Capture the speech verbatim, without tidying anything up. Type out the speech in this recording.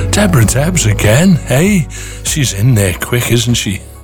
Deborah Debs again, hey? She's in there quick, isn't she?